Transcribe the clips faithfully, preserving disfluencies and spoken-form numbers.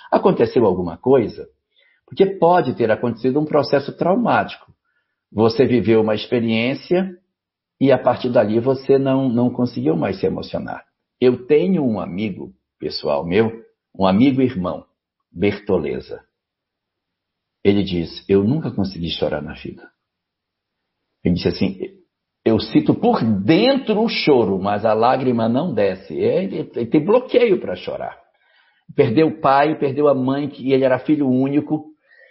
Aconteceu alguma coisa? Porque pode ter acontecido um processo traumático. Você viveu uma experiência e a partir dali você não, não conseguiu mais se emocionar. Eu tenho um amigo pessoal meu, um amigo irmão, Bertoleza. Ele diz, eu nunca consegui chorar na vida. Ele disse assim, eu sinto por dentro o choro, mas a lágrima não desce. Ele, ele tem bloqueio para chorar. Perdeu o pai, perdeu a mãe, que ele era filho único,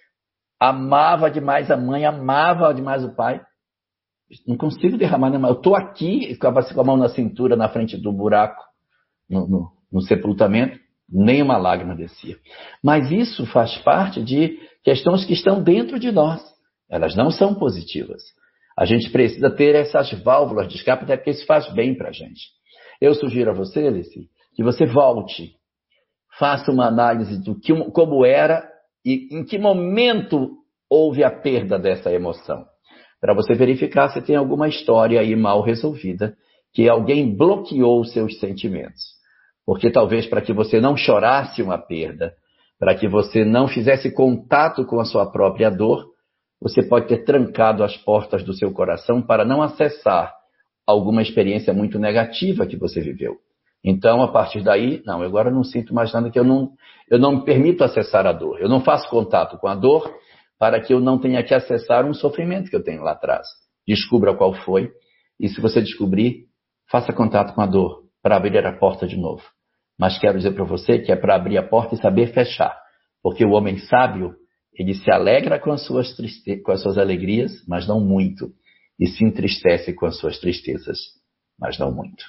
amava demais a mãe, amava demais o pai. Não consigo derramar nenhuma. Eu estou aqui com a mão na cintura, na frente do buraco, no, no, no sepultamento, nenhuma lágrima descia. Mas isso faz parte de questões que estão dentro de nós. Elas não são positivas. A gente precisa ter essas válvulas de escape, até porque isso faz bem para a gente. Eu sugiro a você, Alice, que você volte, faça uma análise do que, como era e em que momento houve a perda dessa emoção. Para você verificar se tem alguma história aí mal resolvida, que alguém bloqueou os seus sentimentos. Porque talvez para que você não chorasse uma perda, para que você não fizesse contato com a sua própria dor, você pode ter trancado as portas do seu coração para não acessar alguma experiência muito negativa que você viveu. Então, a partir daí, não, eu agora não sinto mais nada, que eu não, eu não me permito acessar a dor. Eu não faço contato com a dor para que eu não tenha que acessar um sofrimento que eu tenho lá atrás. Descubra qual foi, e se você descobrir, faça contato com a dor para abrir a porta de novo. Mas quero dizer para você que é para abrir a porta e saber fechar. Porque o homem sábio, ele se alegra com as suas, triste... com as suas alegrias, mas não muito. E se entristece com as suas tristezas, mas não muito.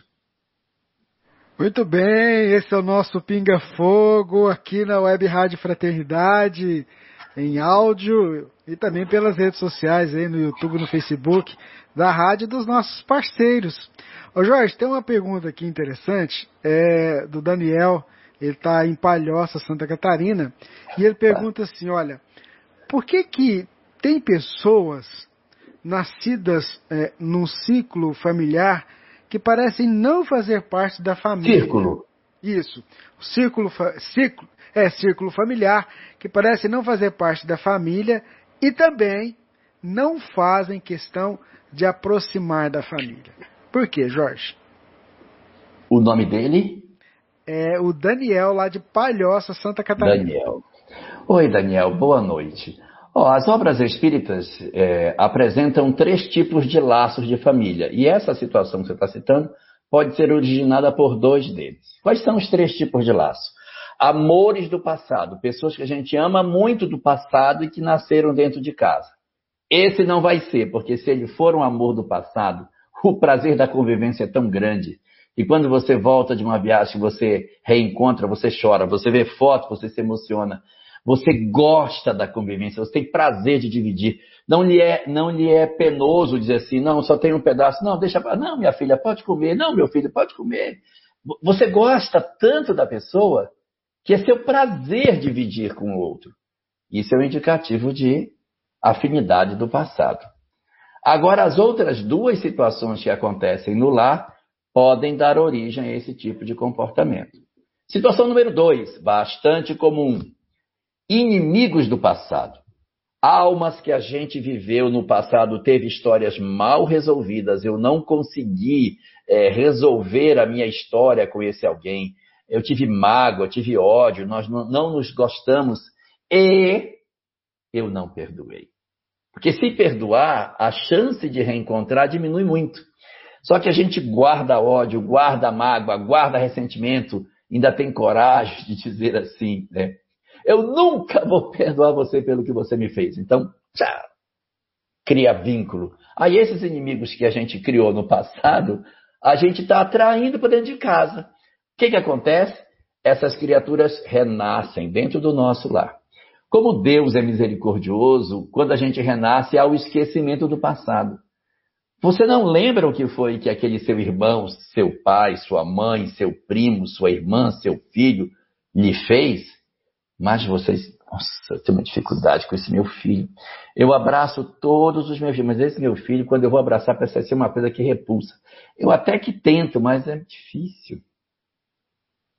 Muito bem, esse é o nosso Pinga Fogo aqui na Web Rádio Fraternidade, em áudio e também pelas redes sociais, aí no YouTube, no Facebook, da rádio dos nossos parceiros. Ô Jorge, tem uma pergunta aqui interessante, é, do Daniel, ele está em Palhoça, Santa Catarina, e ele pergunta assim, olha, por que que tem pessoas nascidas é, num ciclo familiar que parecem não fazer parte da família? Círculo. Isso, o círculo, círculo, é, círculo familiar, que parece não fazer parte da família e também não fazem questão de aproximar da família. Por quê, Jorge? O nome dele? É o Daniel, lá de Palhoça, Santa Catarina. Daniel. Oi, Daniel, boa noite. Oh, as obras espíritas é, apresentam três tipos de laços de família. E essa situação que você está citando pode ser originada por dois deles. Quais são os três tipos de laço? Amores do passado. Pessoas que a gente ama muito do passado e que nasceram dentro de casa. Esse não vai ser, porque se ele for um amor do passado, o prazer da convivência é tão grande. E quando você volta de uma viagem, você reencontra, você chora, você vê fotos, você se emociona. Você gosta da convivência, você tem prazer de dividir. Não lhe é, não lhe é penoso dizer assim, não, só tem um pedaço. Não, deixa pra... Não, minha filha, pode comer. Não, meu filho, pode comer. Você gosta tanto da pessoa que é seu prazer dividir com o outro. Isso é um indicativo de afinidade do passado. Agora, as outras duas situações que acontecem no lar podem dar origem a esse tipo de comportamento. Situação número dois, bastante comum. Inimigos do passado. Almas que a gente viveu no passado, teve histórias mal resolvidas, eu não consegui é, resolver a minha história com esse alguém, eu tive mágoa, tive ódio, nós não, não nos gostamos e eu não perdoei. Porque se perdoar, a chance de reencontrar diminui muito. Só que a gente guarda ódio, guarda mágoa, guarda ressentimento, ainda tem coragem de dizer assim, né? Eu nunca vou perdoar você pelo que você me fez. Então, tchau. Cria vínculo. Aí esses inimigos que a gente criou no passado, a gente está atraindo para dentro de casa. O que que acontece? Essas criaturas renascem dentro do nosso lar. Como Deus é misericordioso, quando a gente renasce, há o esquecimento do passado. Você não lembra o que foi que aquele seu irmão, seu pai, sua mãe, seu primo, sua irmã, seu filho lhe fez? Mas vocês, nossa, eu tenho uma dificuldade com esse meu filho. Eu abraço todos os meus filhos, mas esse meu filho, quando eu vou abraçar, parece ser uma coisa que repulsa. Eu até que tento, mas é difícil.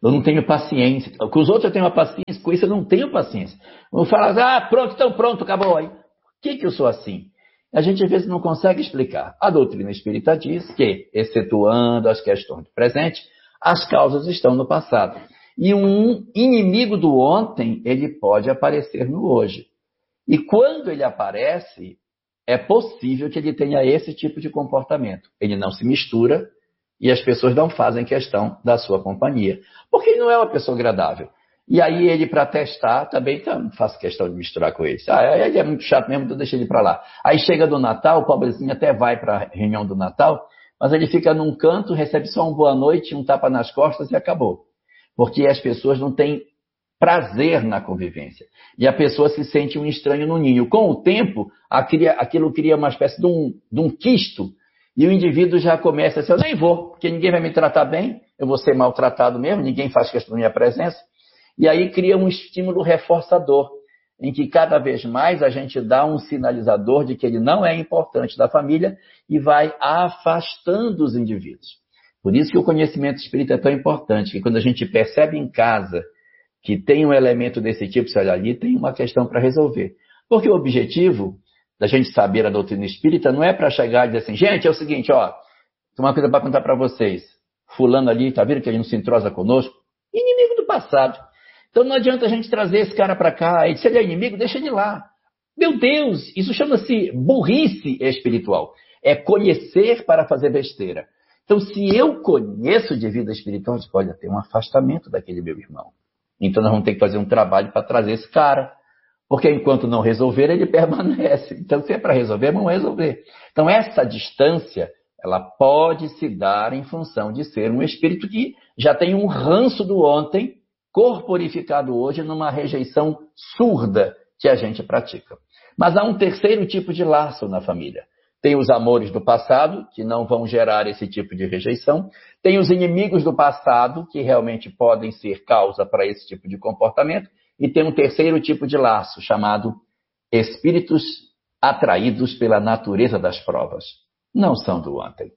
Eu não tenho paciência. Com os outros eu tenho uma paciência, com isso eu não tenho paciência. Vou falar, ah, pronto, então pronto, acabou aí. Por que, que eu sou assim? A gente às vezes não consegue explicar. A doutrina espírita diz que, excetuando as questões do presente, as causas estão no passado. E um inimigo do ontem, ele pode aparecer no hoje. E quando ele aparece, é possível que ele tenha esse tipo de comportamento. Ele não se mistura e as pessoas não fazem questão da sua companhia. Porque ele não é uma pessoa agradável. E aí ele, para testar, também então, não faço questão de misturar com ele. Ah, ele é muito chato mesmo, então deixa ele para lá. Aí chega do Natal, o pobrezinho até vai para a reunião do Natal, mas ele fica num canto, recebe só um boa noite, um tapa nas costas e acabou. Porque as pessoas não têm prazer na convivência. E a pessoa se sente um estranho no ninho. Com o tempo, aquilo cria uma espécie de um, de um quisto, e o indivíduo já começa a dizer, eu nem vou, porque ninguém vai me tratar bem, eu vou ser maltratado mesmo, ninguém faz questão da minha presença. E aí cria um estímulo reforçador, em que cada vez mais a gente dá um sinalizador de que ele não é importante da família e vai afastando os indivíduos. Por isso que o conhecimento espírita é tão importante, que quando a gente percebe em casa que tem um elemento desse tipo, se olha ali, tem uma questão para resolver. Porque o objetivo da gente saber a doutrina espírita não é para chegar e dizer assim, gente, é o seguinte, ó, tem uma coisa para contar para vocês. Fulano ali, tá vendo que ele não se entrosa conosco? Inimigo do passado. Então não adianta a gente trazer esse cara para cá, e se ele é inimigo, deixa ele lá. Meu Deus, isso chama-se burrice espiritual. É conhecer para fazer besteira. Então se eu conheço de vida espiritual, eu digo, olha, tem um afastamento daquele meu irmão. Então nós vamos ter que fazer um trabalho para trazer esse cara. Porque enquanto não resolver, ele permanece. Então se é para resolver, vamos resolver. Então essa distância, ela pode se dar em função de ser um espírito que já tem um ranço do ontem, corporificado hoje numa rejeição surda que a gente pratica. Mas há um terceiro tipo de laço na família. Tem os amores do passado, que não vão gerar esse tipo de rejeição. Tem os inimigos do passado, que realmente podem ser causa para esse tipo de comportamento. E tem um terceiro tipo de laço, chamado espíritos atraídos pela natureza das provas. Não são do ontem.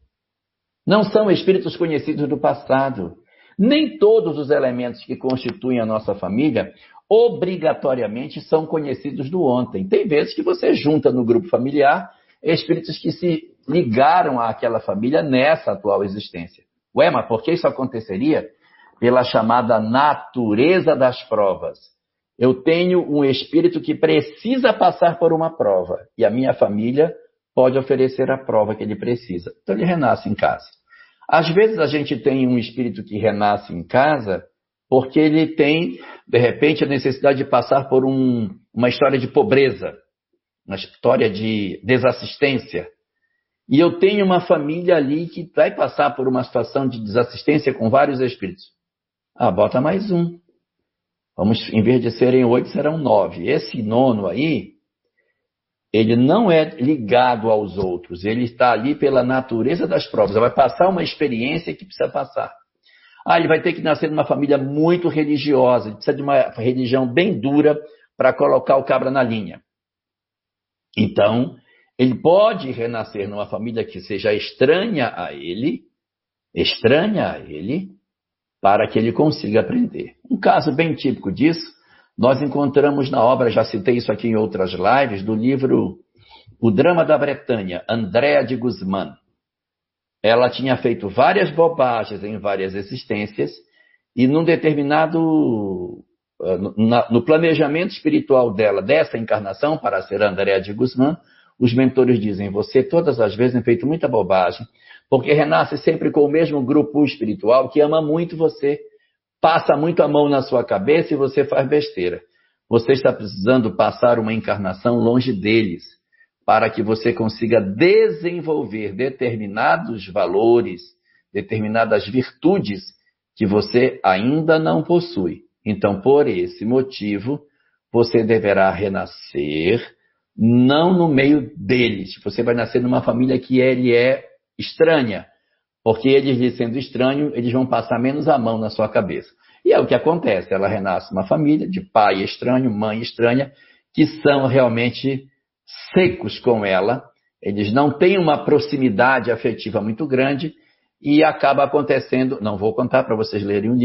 Não são espíritos conhecidos do passado. Nem todos os elementos que constituem a nossa família obrigatoriamente são conhecidos do ontem. Tem vezes que você junta no grupo familiar espíritos que se ligaram àquela família nessa atual existência. Ué, mas por que isso aconteceria? Pela chamada natureza das provas. Eu tenho um espírito que precisa passar por uma prova e a minha família pode oferecer a prova que ele precisa. Então ele renasce em casa. Às vezes a gente tem um espírito que renasce em casa porque ele tem, de repente, a necessidade de passar por um, uma história de pobreza, uma história de desassistência. E eu tenho uma família ali que vai passar por uma situação de desassistência com vários espíritos. Ah, bota mais um. Vamos, em vez de serem oito, serão nove. Esse nono aí, ele não é ligado aos outros. Ele está ali pela natureza das provas. Ele vai passar uma experiência que precisa passar. Ah, ele vai ter que nascer numa família muito religiosa. Ele precisa de uma religião bem dura para colocar o cabra na linha. Então, ele pode renascer numa família que seja estranha a ele, estranha a ele, para que ele consiga aprender. Um caso bem típico disso, nós encontramos na obra, já citei isso aqui em outras lives, do livro O Drama da Bretanha, Andréa de Guzmán. Ela tinha feito várias bobagens em várias existências, e num determinado, no planejamento espiritual dela, dessa encarnação, para ser Andréa de Guzmán, os mentores dizem, você todas as vezes tem feito muita bobagem, porque renasce sempre com o mesmo grupo espiritual que ama muito você, passa muito a mão na sua cabeça e você faz besteira. Você está precisando passar uma encarnação longe deles, para que você consiga desenvolver determinados valores, determinadas virtudes que você ainda não possui. Então, por esse motivo, você deverá renascer, não no meio deles. Você vai nascer numa família que ele é estranha, porque eles, sendo estranhos, eles vão passar menos a mão na sua cabeça. E é o que acontece, ela renasce numa família de pai estranho, mãe estranha, que são realmente secos com ela, eles não têm uma proximidade afetiva muito grande, e acaba acontecendo, não vou contar para vocês lerem o livro,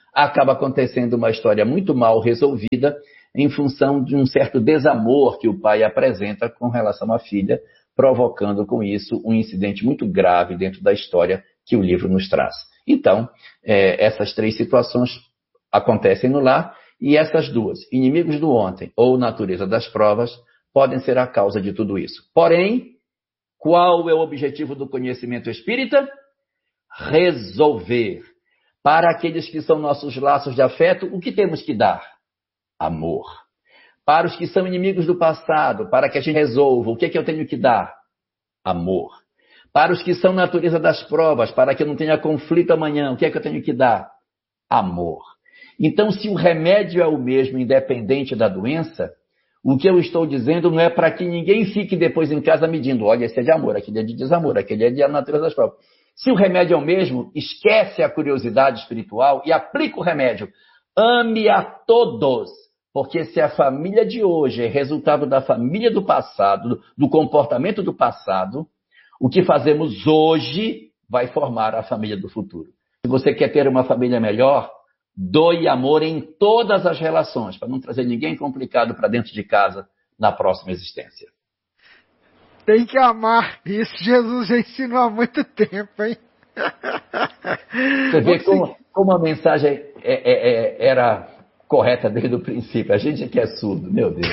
acaba acontecendo uma história muito mal resolvida em função de um certo desamor que o pai apresenta com relação à filha, provocando com isso um incidente muito grave dentro da história que o livro nos traz. Então, é, essas três situações acontecem no lar e essas duas, inimigos do ontem ou natureza das provas, podem ser a causa de tudo isso. Porém, qual é o objetivo do conhecimento espírita? Resolver. Para aqueles que são nossos laços de afeto, o que temos que dar? Amor. Para os que são inimigos do passado, para que a gente resolva, o que é que eu tenho que dar? Amor. Para os que são natureza das provas, para que eu não tenha conflito amanhã, o que é que eu tenho que dar? Amor. Então, se o remédio é o mesmo, independente da doença, o que eu estou dizendo não é para que ninguém fique depois em casa medindo, olha, esse é de amor, aquele é de desamor, aquele é de natureza das provas. Se o remédio é o mesmo, esquece a curiosidade espiritual e aplica o remédio. Ame a todos, porque se a família de hoje é resultado da família do passado, do comportamento do passado, o que fazemos hoje vai formar a família do futuro. Se você quer ter uma família melhor, doe amor em todas as relações, para não trazer ninguém complicado para dentro de casa na próxima existência. Tem que amar. Isso Jesus já ensinou há muito tempo, hein? Você vê como, como a mensagem é, é, é, era correta desde o princípio. A gente que é surdo, meu Deus.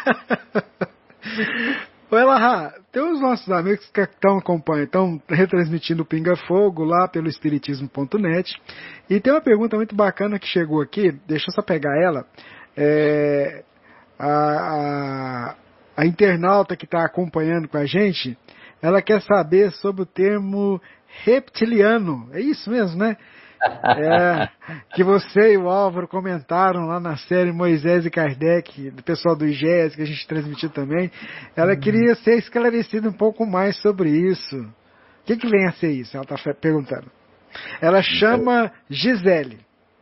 Ô Elahá, tem os nossos amigos que estão acompanhando, estão retransmitindo o Pinga Fogo lá pelo espiritismo ponto net. E tem uma pergunta muito bacana que chegou aqui, deixa eu só pegar ela. É, a, a, a internauta que está acompanhando com a gente, ela quer saber sobre o termo reptiliano. É isso mesmo, né? É, que você e o Álvaro comentaram lá na série Moisés e Kardec, do pessoal do I G E S, que a gente transmitiu também. Ela queria ser esclarecida um pouco mais sobre isso. O que, que vem a ser isso? Ela está perguntando. Ela chama Gisele.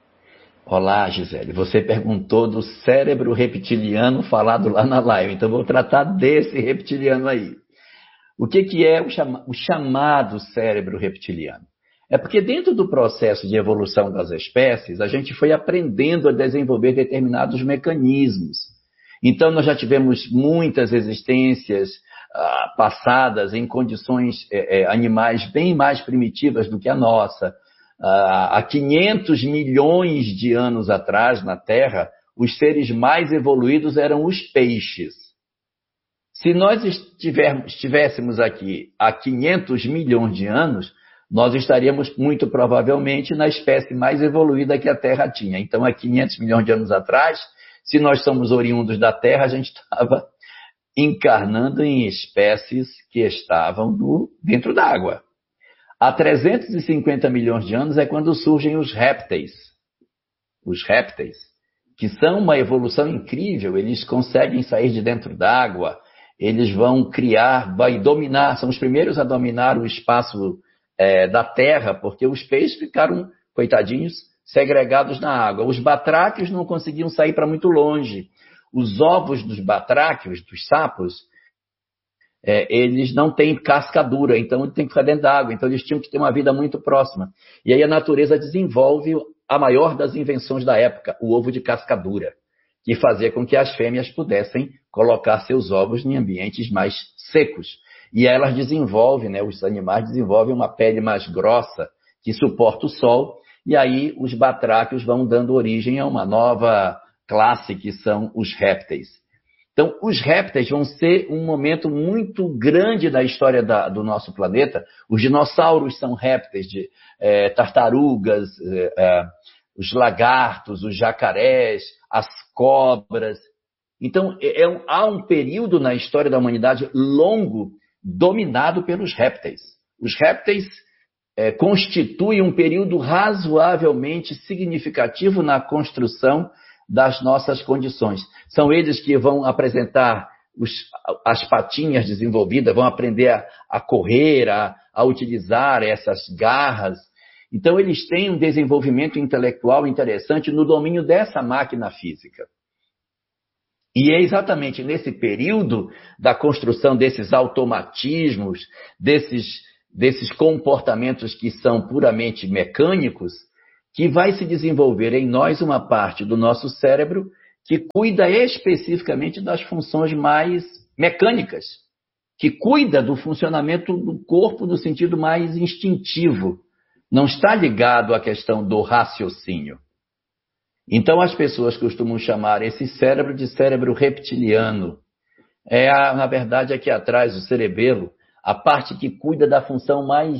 Olá, Gisele. Você perguntou do cérebro reptiliano falado lá na live, então vou tratar desse reptiliano aí. O que, que é o, chama, o chamado cérebro reptiliano? É porque dentro do processo de evolução das espécies, a gente foi aprendendo a desenvolver determinados mecanismos. Então, nós já tivemos muitas existências ah, passadas em condições eh, animais bem mais primitivas do que a nossa. Ah, há quinhentos milhões de anos atrás, na Terra, os seres mais evoluídos eram os peixes. Se nós estivéssemos aqui há quinhentos milhões de anos, nós estaríamos muito provavelmente na espécie mais evoluída que a Terra tinha. Então, há quinhentos milhões de anos atrás, se nós somos oriundos da Terra, a gente estava encarnando em espécies que estavam no, dentro d'água. Há trezentos e cinquenta milhões de anos é quando surgem os répteis. Os répteis, que são uma evolução incrível, eles conseguem sair de dentro d'água, eles vão criar, vai dominar, são os primeiros a dominar o espaço É, da terra, porque os peixes ficaram, coitadinhos, segregados na água. Os batráquios não conseguiam sair para muito longe. Os ovos dos batráquios, dos sapos, é, eles não têm casca dura, então eles têm que ficar dentro da água. Então eles tinham que ter uma vida muito próxima. E aí a natureza desenvolve a maior das invenções da época, o ovo de casca dura, que fazia com que as fêmeas pudessem colocar seus ovos em ambientes mais secos. E elas desenvolvem, né, os animais desenvolvem uma pele mais grossa que suporta o sol, e aí os batráquios vão dando origem a uma nova classe que são os répteis. Então, os répteis vão ser um momento muito grande da história da, do nosso planeta. Os dinossauros são répteis, de, é, tartarugas, é, é, os lagartos, os jacarés, as cobras. Então, é, é, há um período na história da humanidade longo dominado pelos répteis. Os répteis é, constituem um período razoavelmente significativo na construção das nossas condições. São eles que vão apresentar os, as patinhas desenvolvidas, vão aprender a, a correr, a, a utilizar essas garras. Então, eles têm um desenvolvimento intelectual interessante no domínio dessa máquina física. E é exatamente nesse período da construção desses automatismos, desses, desses comportamentos que são puramente mecânicos, que vai se desenvolver em nós uma parte do nosso cérebro que cuida especificamente das funções mais mecânicas, que cuida do funcionamento do corpo no sentido mais instintivo. Não está ligado à questão do raciocínio. Então as pessoas costumam chamar esse cérebro de cérebro reptiliano. É, a, na verdade, aqui atrás, o cerebelo, a parte que cuida da função mais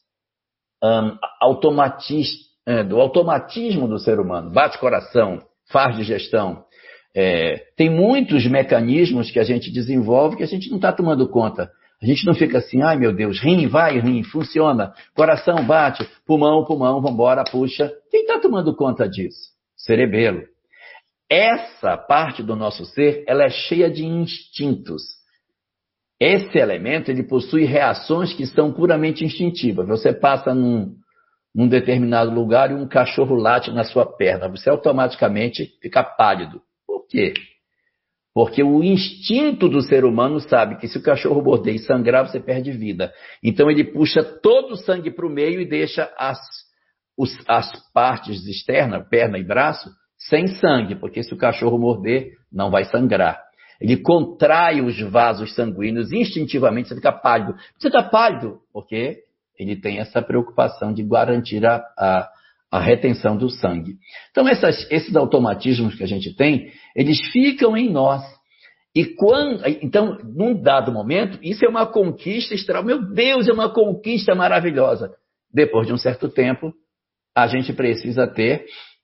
um, automatista, é, do automatismo do ser humano. Bate coração, faz digestão. É, tem muitos mecanismos que a gente desenvolve que a gente não está tomando conta. A gente não fica assim, ai meu Deus, rim, vai, rim, funciona, coração bate, pulmão, pulmão, vambora, puxa. Quem está tomando conta disso? Cerebelo. Essa parte do nosso ser, ela é cheia de instintos. Esse elemento, ele possui reações que são puramente instintivas. Você passa num, num determinado lugar e um cachorro late na sua perna. Você automaticamente fica pálido. Por quê? Porque o instinto do ser humano sabe que se o cachorro morder e sangrar, você perde vida. Então ele puxa todo o sangue para o meio e deixa as, os, as partes externas, perna e braço, sem sangue, porque se o cachorro morder, não vai sangrar. Ele contrai os vasos sanguíneos instintivamente, você fica pálido. Você está pálido porque ele tem essa preocupação de garantir a, a, a retenção do sangue. Então, essas, esses automatismos que a gente tem, eles ficam em nós. E quando, então, num dado momento, isso é uma conquista extra. Meu Deus, é uma conquista maravilhosa. Depois de um certo tempo, a gente precisa ter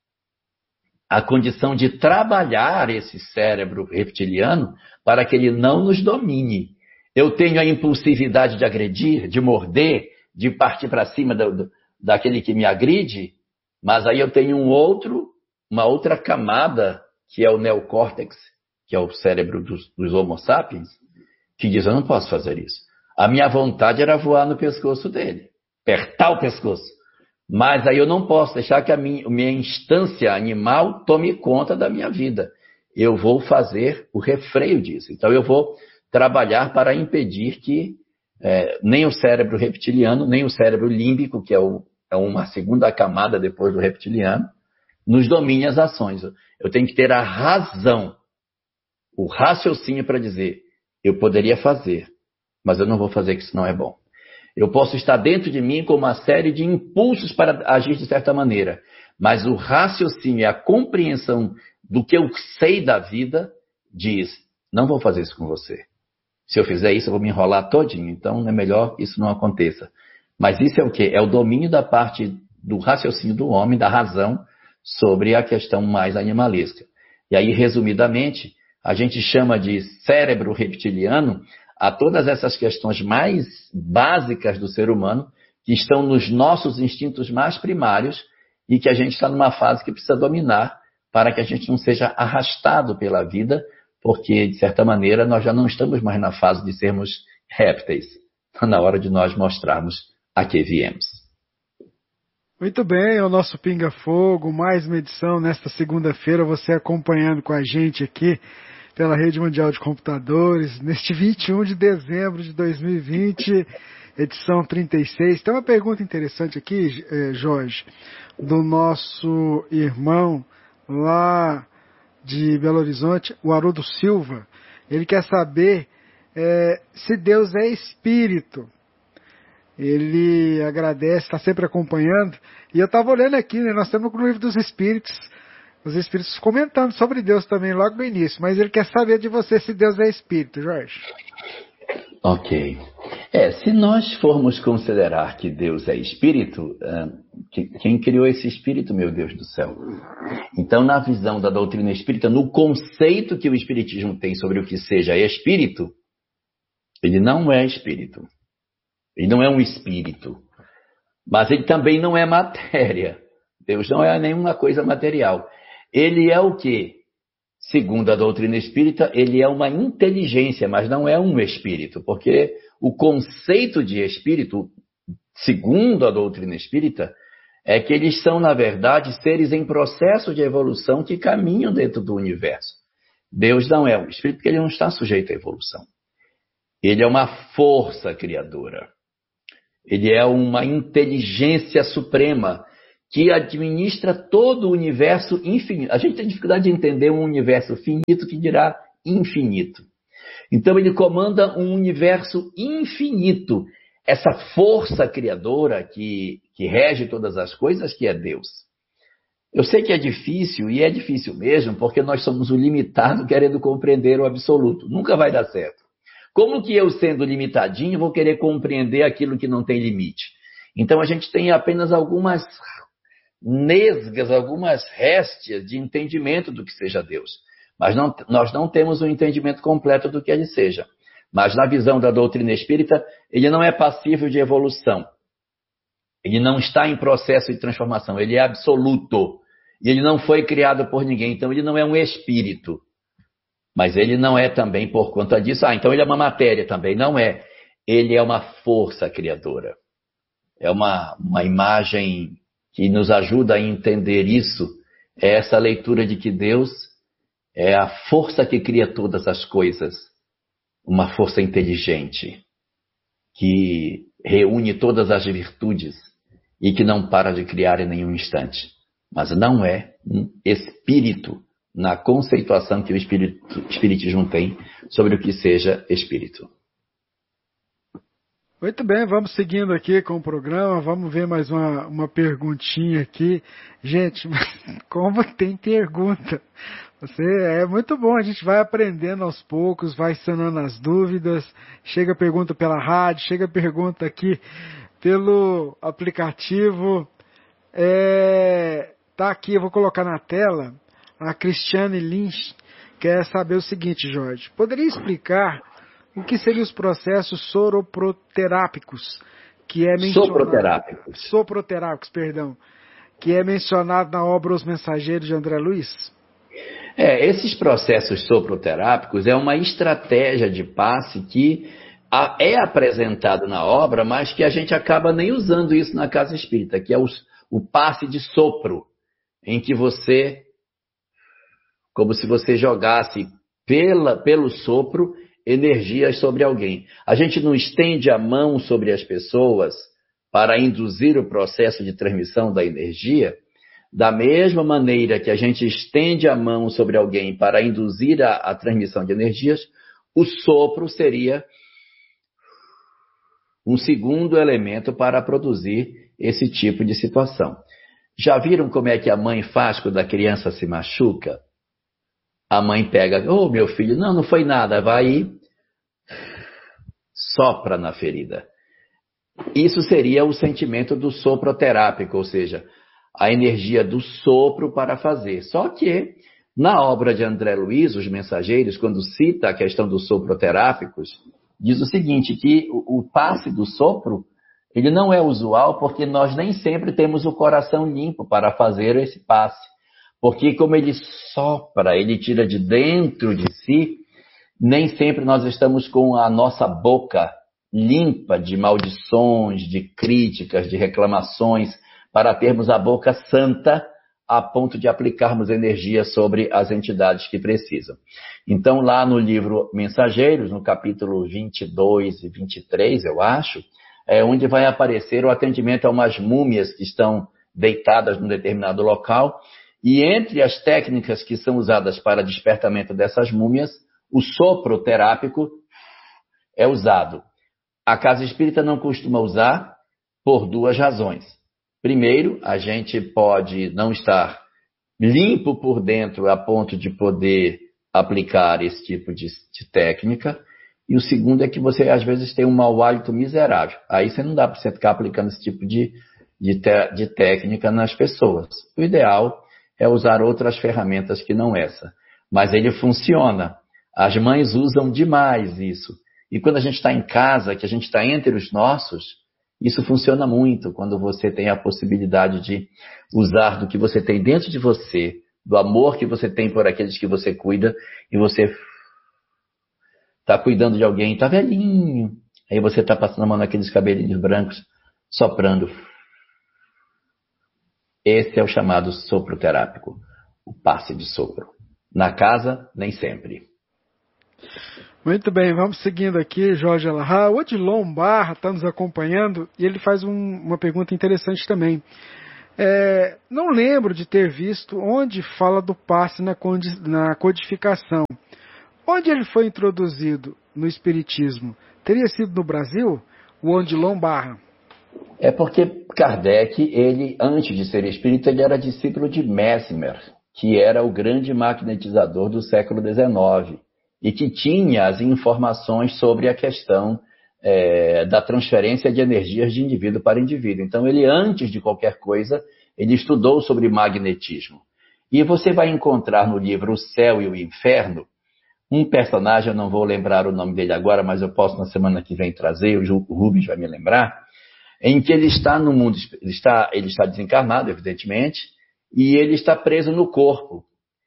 a condição de trabalhar esse cérebro reptiliano para que ele não nos domine. Eu tenho a impulsividade de agredir, de morder, de partir para cima do, do, daquele que me agride, mas aí eu tenho um outro, uma outra camada, que é o neocórtex, que é o cérebro dos, dos Homo sapiens, que diz, eu não posso fazer isso. A minha vontade era voar no pescoço dele, apertar o pescoço. Mas aí eu não posso deixar que a minha, a minha instância animal tome conta da minha vida. Eu vou fazer o refreio disso. Então eu vou trabalhar para impedir que é, nem o cérebro reptiliano, nem o cérebro límbico, que é, o, é uma segunda camada depois do reptiliano, nos domine as ações. Eu tenho que ter a razão, o raciocínio para dizer, eu poderia fazer, mas eu não vou fazer, que isso não é bom. Eu posso estar dentro de mim com uma série de impulsos para agir de certa maneira, mas o raciocínio e a compreensão do que eu sei da vida diz, não vou fazer isso com você. Se eu fizer isso, eu vou me enrolar todinho, então é melhor que isso não aconteça. Mas isso é o quê? É o domínio da parte do raciocínio do homem, da razão, sobre a questão mais animalesca. E aí, resumidamente, a gente chama de cérebro reptiliano a todas essas questões mais básicas do ser humano, que estão nos nossos instintos mais primários e que a gente está numa fase que precisa dominar para que a gente não seja arrastado pela vida, porque, de certa maneira, nós já não estamos mais na fase de sermos répteis. Está na hora de nós mostrarmos a que viemos. Muito bem, é o nosso Pinga Fogo, mais uma edição nesta segunda-feira, você acompanhando com a gente aqui pela Rede Mundial de Computadores, neste vinte e um de dezembro de dois mil e vinte, edição trinta e seis. Tem uma pergunta interessante aqui, Jorge, do nosso irmão lá de Belo Horizonte, o Haroldo Silva. Ele quer saber é, se Deus é espírito. Ele agradece, está sempre acompanhando. E eu estava olhando aqui, né, nós temos no livro dos Espíritos, os Espíritos comentando sobre Deus também logo no início, mas ele quer saber de você se Deus é Espírito, Jorge. Ok. É, se nós formos considerar que Deus é Espírito, quem criou esse Espírito, meu Deus do céu? Então, na visão da doutrina espírita, no conceito que o Espiritismo tem sobre o que seja Espírito, ele não é Espírito. Ele não é um Espírito. Mas ele também não é matéria. Deus não é nenhuma coisa material. Ele é o quê? Segundo a doutrina espírita, ele é uma inteligência, mas não é um espírito, porque o conceito de espírito, segundo a doutrina espírita, é que eles são, na verdade, seres em processo de evolução que caminham dentro do universo. Deus não é um espírito, porque ele não está sujeito à evolução. Ele é uma força criadora. Ele é uma inteligência suprema que administra todo o universo infinito. A gente tem dificuldade de entender um universo finito que dirá infinito. Então ele comanda um universo infinito, essa força criadora que, que rege todas as coisas, que é Deus. Eu sei que é difícil, e é difícil mesmo, porque nós somos o limitado querendo compreender o absoluto. Nunca vai dar certo. Como que eu, sendo limitadinho, vou querer compreender aquilo que não tem limite? Então a gente tem apenas algumas nesgas, algumas réstias de entendimento do que seja Deus. Mas não, nós não temos um entendimento completo do que ele seja. Mas na visão da doutrina espírita, ele não é passível de evolução. Ele não está em processo de transformação, ele é absoluto. E ele não foi criado por ninguém, então ele não é um espírito. Mas ele não é também por conta disso. Ah, então ele é uma matéria também. Não é. Ele é uma força criadora. É uma, uma imagem que nos ajuda a entender isso. É essa leitura de que Deus é a força que cria todas as coisas. Uma força inteligente, que reúne todas as virtudes e que não para de criar em nenhum instante. Mas não é um espírito na conceituação que o espírito, espiritismo tem sobre o que seja espírito. Muito bem, vamos seguindo aqui com o programa, vamos ver mais uma, uma perguntinha aqui. Gente, como tem pergunta? Você, é muito bom, a gente vai aprendendo aos poucos, vai sanando as dúvidas, chega pergunta pela rádio, chega pergunta aqui pelo aplicativo. É, tá aqui, eu vou colocar na tela, a Cristiane Lynch quer saber o seguinte, Jorge, poderia explicar o que seriam os processos soroproterápicos, que é mencionado... Soproterápicos. Soproterápicos, perdão, que é mencionado na obra Os Mensageiros de André Luiz? É, esses processos soproterápicos é uma estratégia de passe que é apresentado na obra, mas que a gente acaba nem usando isso na casa espírita, que é o, o passe de sopro, em que você, como se você jogasse pela, pelo sopro, energias sobre alguém. A gente não estende a mão sobre as pessoas para induzir o processo de transmissão da energia, da mesma maneira que a gente estende a mão sobre alguém para induzir a, a transmissão de energias, o sopro seria um segundo elemento para produzir esse tipo de situação. Já viram como é que a mãe faz quando a criança se machuca? A mãe pega, ô oh, meu filho, não, não foi nada, vai e sopra na ferida. Isso seria o sentimento do soproterápico, ou seja, a energia do sopro para fazer. Só que, na obra de André Luiz, Os Mensageiros, quando cita a questão dos soproterápicos, diz o seguinte, que o, o passe do sopro, ele não é usual porque nós nem sempre temos o coração limpo para fazer esse passe. Porque como ele sopra, ele tira de dentro de si, nem sempre nós estamos com a nossa boca limpa de maldições, de críticas, de reclamações, para termos a boca santa a ponto de aplicarmos energia sobre as entidades que precisam. Então, lá no livro Mensageiros, no capítulo vinte e dois e vinte e três, eu acho, é onde vai aparecer o atendimento a umas múmias que estão deitadas num determinado local, e entre as técnicas que são usadas para despertamento dessas múmias, o sopro terápico é usado. A casa espírita não costuma usar por duas razões. Primeiro, a gente pode não estar limpo por dentro a ponto de poder aplicar esse tipo de, de técnica. E o segundo é que você, às vezes, tem um mau hálito miserável. Aí você não dá para você ficar aplicando esse tipo de, de, te, de técnica nas pessoas. O ideal é usar outras ferramentas que não essa. Mas ele funciona. As mães usam demais isso. E quando a gente está em casa, que a gente está entre os nossos, isso funciona muito quando você tem a possibilidade de usar do que você tem dentro de você, do amor que você tem por aqueles que você cuida, e você está cuidando de alguém, está velhinho, aí você está passando a mão naqueles cabelinhos brancos, soprando. Esse é o chamado sopro terápico, o passe de sopro. Na casa, nem sempre. Muito bem, vamos seguindo aqui, Jorge Alahá. O Odilon Barra está nos acompanhando e ele faz um, uma pergunta interessante também. É, não lembro de ter visto onde fala do passe na, na codificação. Onde ele foi introduzido no Espiritismo? Teria sido no Brasil? O Odilon Barra. É porque Kardec, ele, antes de ser espírita, ele era discípulo de Mesmer, que era o grande magnetizador do século dezenove, e que tinha as informações sobre a questão é, da transferência de energias de indivíduo para indivíduo. Então, ele, antes de qualquer coisa, ele estudou sobre magnetismo. E você vai encontrar no livro O Céu e o Inferno um personagem, eu não vou lembrar o nome dele agora, mas eu posso na semana que vem trazer, o Rubens vai me lembrar, em que ele está no mundo, ele está, ele está desencarnado, evidentemente, e ele está preso no corpo.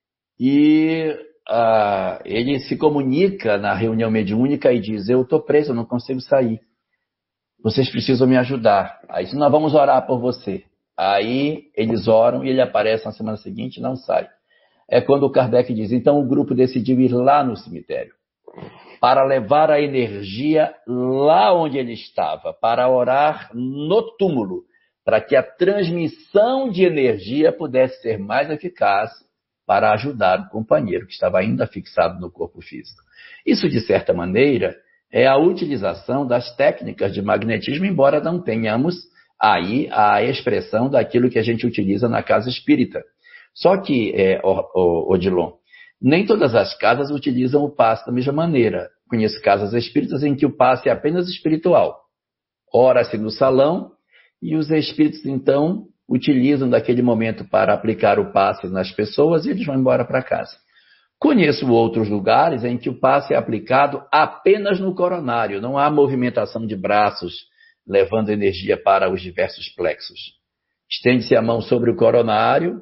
E uh, ele se comunica na reunião mediúnica e diz, eu estou preso, eu não consigo sair. Vocês precisam me ajudar. Aí diz, nós vamos orar por você. Aí eles oram e ele aparece na semana seguinte e não sai. É quando o Kardec diz, então o grupo decidiu ir lá no cemitério, para levar a energia lá onde ele estava, para orar no túmulo, para que a transmissão de energia pudesse ser mais eficaz para ajudar o companheiro que estava ainda fixado no corpo físico. Isso, de certa maneira, é a utilização das técnicas de magnetismo, embora não tenhamos aí a expressão daquilo que a gente utiliza na casa espírita. Só que, é, Odilon, nem todas as casas utilizam o passe da mesma maneira. Conheço casas espíritas em que o passe é apenas espiritual. Ora-se no salão e os espíritos, então, utilizam daquele momento para aplicar o passe nas pessoas e eles vão embora para casa. Conheço outros lugares em que o passe é aplicado apenas no coronário. Não há movimentação de braços levando energia para os diversos plexos. Estende-se a mão sobre o coronário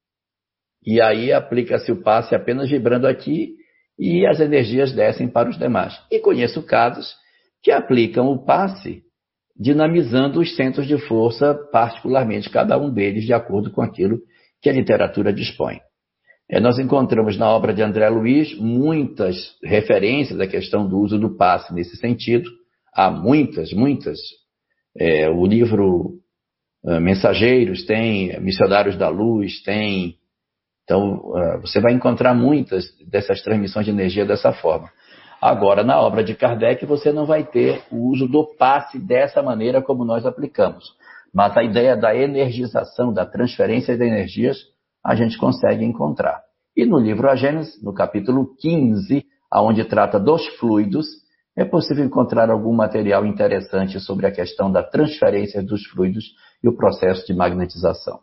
e aí aplica-se o passe apenas vibrando aqui e as energias descem para os demais. E conheço casos que aplicam o passe dinamizando os centros de força, particularmente cada um deles, de acordo com aquilo que a literatura dispõe. É, nós encontramos na obra de André Luiz muitas referências à questão do uso do passe nesse sentido. Há muitas, muitas. É, o livro uh, Mensageiros tem, Missionários da Luz tem. Então, uh, você vai encontrar muitas dessas transmissões de energia dessa forma. Agora, na obra de Kardec, você não vai ter o uso do passe dessa maneira como nós aplicamos. Mas a ideia da energização, da transferência de energias, a gente consegue encontrar. E no livro A Gênese, no capítulo quinze, onde trata dos fluidos, é possível encontrar algum material interessante sobre a questão da transferência dos fluidos e o processo de magnetização.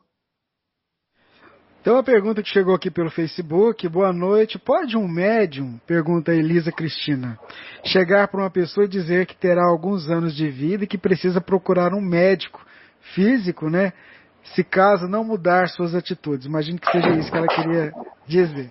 Tem uma pergunta que chegou aqui pelo Facebook. Boa noite. Pode um médium, pergunta a Elisa Cristina, chegar para uma pessoa e dizer que terá alguns anos de vida e que precisa procurar um médico físico, né? Se caso não mudar suas atitudes? Imagino que seja isso que ela queria dizer.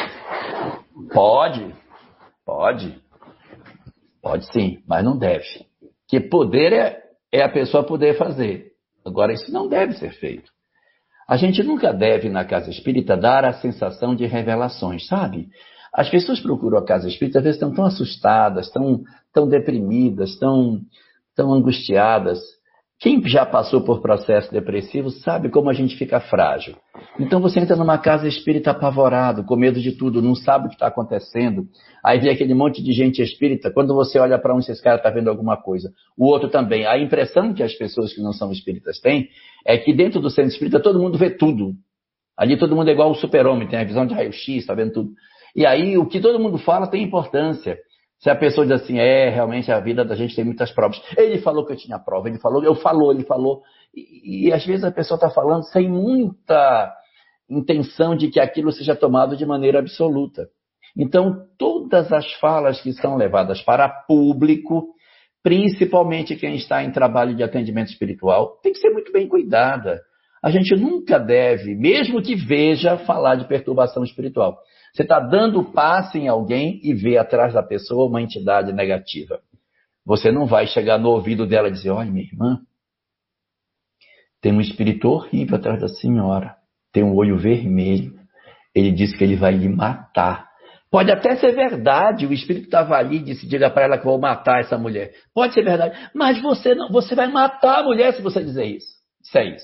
Pode, pode. Pode sim, mas não deve. Porque poder é, é a pessoa poder fazer. Agora, isso não deve ser feito. A gente nunca deve, na casa espírita, dar a sensação de revelações, sabe? As pessoas procuram a casa espírita, às vezes estão tão assustadas, tão, tão deprimidas, tão, tão angustiadas. Quem já passou por processo depressivo sabe como a gente fica frágil. Então você entra numa casa espírita apavorado, com medo de tudo, não sabe o que está acontecendo. Aí vem aquele monte de gente espírita, quando você olha para um, esse cara está vendo alguma coisa. O outro também. A impressão que as pessoas que não são espíritas têm é que dentro do centro espírita todo mundo vê tudo. Ali todo mundo é igual o super-homem, tem a visão de raio-x, está vendo tudo. E aí o que todo mundo fala tem importância. Se a pessoa diz assim, é, realmente a vida da gente tem muitas provas. Ele falou que eu tinha prova, ele falou, eu falou, ele falou. E, e às vezes a pessoa está falando sem muita intenção de que aquilo seja tomado de maneira absoluta. Então, todas as falas que são levadas para público, principalmente quem está em trabalho de atendimento espiritual, tem que ser muito bem cuidada. A gente nunca deve, mesmo que veja, falar de perturbação espiritual. Você está dando passe em alguém e vê atrás da pessoa uma entidade negativa. Você não vai chegar no ouvido dela e dizer, olha, minha irmã, tem um espírito horrível atrás da senhora, tem um olho vermelho, ele disse que ele vai lhe matar. Pode até ser verdade, o espírito estava ali e disse, diga para ela que eu vou matar essa mulher. Pode ser verdade, mas você, não, você vai matar a mulher se você dizer isso. Isso é isso.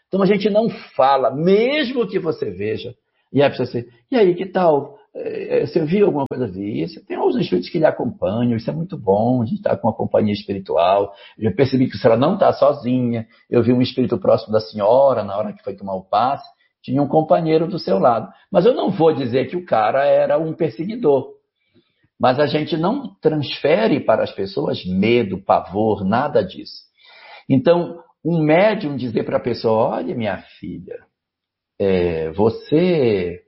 Então a gente não fala, mesmo que você veja. E a pessoa assim, e aí, que tal? Você viu alguma coisa? Vi. Você tem alguns espíritos que lhe acompanham, isso é muito bom, a gente está com uma companhia espiritual. Eu percebi que a senhora não está sozinha. Eu vi um espírito próximo da senhora, na hora que foi tomar o passe, tinha um companheiro do seu lado. Mas eu não vou dizer que o cara era um perseguidor. Mas a gente não transfere para as pessoas medo, pavor, nada disso. Então, um médium dizer para a pessoa, olha, minha filha, é, você...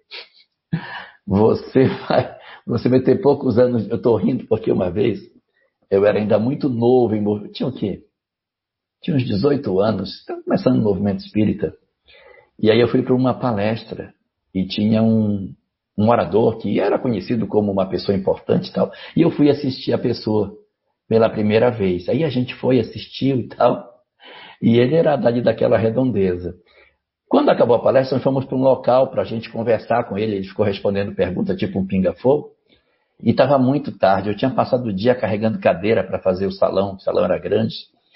Você vai, você vai ter poucos anos. Eu estou rindo porque uma vez eu era ainda muito novo. Em, tinha o quê? Tinha uns dezoito anos. Estava começando no movimento espírita. E aí eu fui para uma palestra e tinha um, um orador que era conhecido como uma pessoa importante e tal. E eu fui assistir a pessoa pela primeira vez. Aí a gente foi, assistiu e tal. E ele era dali daquela redondeza. Quando acabou a palestra, nós fomos para um local para a gente conversar com ele. Ele ficou respondendo perguntas, tipo um pinga-fogo. E estava muito tarde. Eu tinha passado o dia carregando cadeira para fazer o salão. O salão era grande.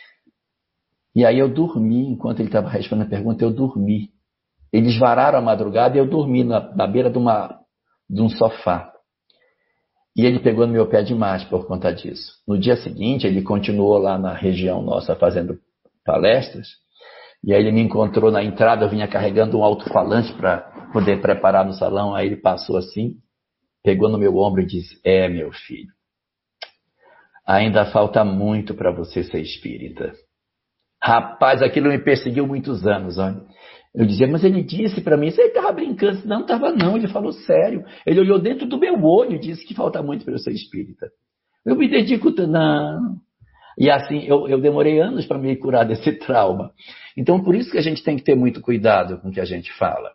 E aí eu dormi. Enquanto ele estava respondendo a pergunta, eu dormi. Eles vararam a madrugada e eu dormi na, na beira de, uma, de um sofá. E ele pegou no meu pé demais por conta disso. No dia seguinte, ele continuou lá na região nossa fazendo palestras. E aí ele me encontrou na entrada, eu vinha carregando um alto-falante para poder preparar no salão. Aí ele passou assim, pegou no meu ombro e disse, é, meu filho, ainda falta muito para você ser espírita. Rapaz, aquilo me perseguiu muitos anos. Olha. Eu dizia, mas ele disse para mim, você estava brincando? Não, estava não, ele falou sério. Ele olhou dentro do meu olho e disse que falta muito para eu ser espírita. Eu me dedico, não... E assim, eu, eu demorei anos para me curar desse trauma. Então, por isso que a gente tem que ter muito cuidado com o que a gente fala.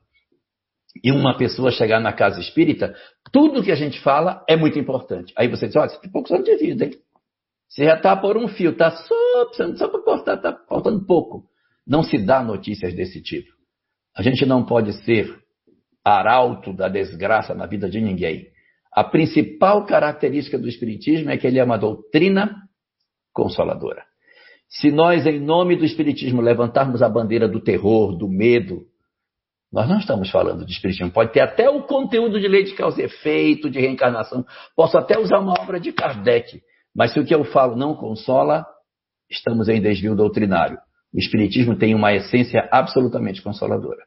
E uma pessoa chegar na casa espírita, tudo que a gente fala é muito importante. Aí você diz, olha, você tem poucos anos de vida, hein? Você já está por um fio, está só, só para cortar, está faltando pouco. Não se dá notícias desse tipo. A gente não pode ser arauto da desgraça na vida de ninguém. A principal característica do espiritismo é que ele é uma doutrina consoladora. Se nós, em nome do espiritismo, levantarmos a bandeira do terror, do medo, nós não estamos falando de espiritismo. Pode ter até o conteúdo de lei de causa e efeito, de reencarnação. Posso até usar uma obra de Kardec. Mas se o que eu falo não consola, estamos em desvio doutrinário. O espiritismo tem uma essência absolutamente consoladora.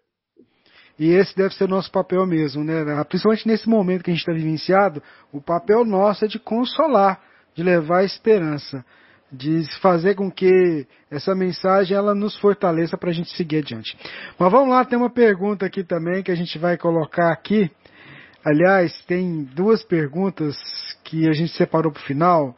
E esse deve ser o nosso papel mesmo, né? Principalmente nesse momento que a gente está vivenciado, o papel nosso é de consolar, de levar esperança, de fazer com que essa mensagem ela nos fortaleça para a gente seguir adiante. Mas vamos lá, tem uma pergunta aqui também que a gente vai colocar aqui. Aliás, tem duas perguntas que a gente separou para o final,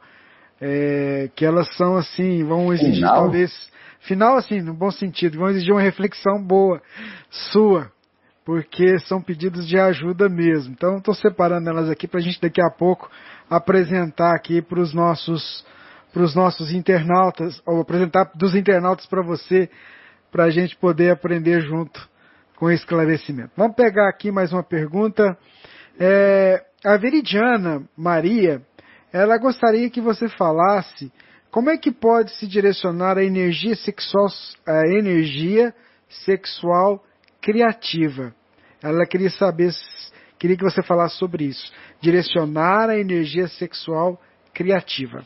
é, que elas são assim, vão exigir final? talvez... Final assim, no bom sentido, vão exigir uma reflexão boa, sua, porque são pedidos de ajuda mesmo. Então, estou separando elas aqui para a gente daqui a pouco apresentar aqui para os nossos... para os nossos internautas, ou apresentar dos internautas para você, para a gente poder aprender junto com esclarecimento. Vamos pegar aqui mais uma pergunta. É, a Veridiana Maria, ela gostaria que você falasse como é que pode se direcionar a energia sexual, a energia sexual criativa. Ela queria saber, queria que você falasse sobre isso. Direcionar a energia sexual criativa.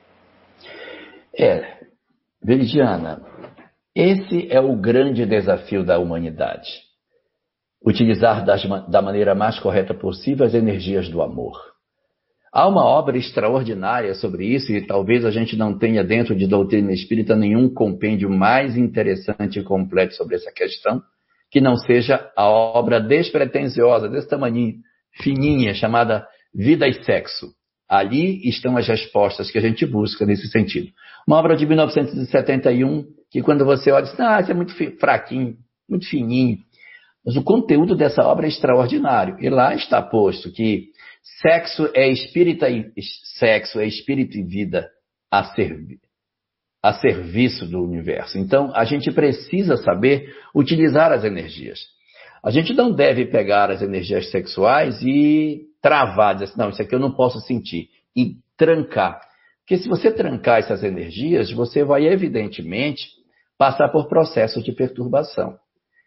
É, Veridiana, esse é o grande desafio da humanidade. Utilizar das, da maneira mais correta possível as energias do amor. Há uma obra extraordinária sobre isso e talvez a gente não tenha dentro de doutrina espírita nenhum compêndio mais interessante e completo sobre essa questão, que não seja a obra despretensiosa, desse tamanhinho, fininha, chamada Vida e Sexo. Ali estão as respostas que a gente busca nesse sentido. Uma obra de mil novecentos e setenta e um, que quando você olha, diz, ah, isso é muito fraquinho, muito fininho. Mas o conteúdo dessa obra é extraordinário. E lá está posto que sexo é espírito e, sexo é espírito e vida a, servi, a serviço do universo. Então, a gente precisa saber utilizar as energias. A gente não deve pegar as energias sexuais e travar, dizer assim, não, isso aqui eu não posso sentir, e trancar. Porque se você trancar essas energias, você vai, evidentemente, passar por processos de perturbação.